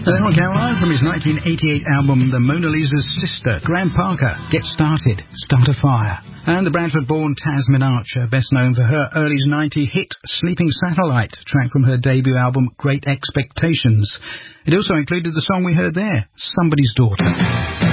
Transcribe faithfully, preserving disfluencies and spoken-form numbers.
And then on Caroline from his nineteen eighty-eight album The Mona Lisa's Sister, Graham Parker, Get Started, Start a Fire. And the Bradford-born Tasmin Archer, best known for her early nineties hit Sleeping Satellite, track from her debut album Great Expectations. It also included the song we heard there, Somebody's Daughter.